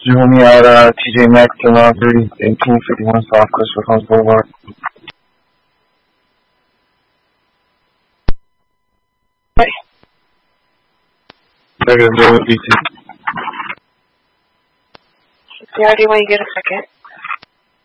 You hold me out TJ Maxx to 1851 South Christopher Columbus Boulevard. Negative, there would be two. Yeah, do you want to get a second?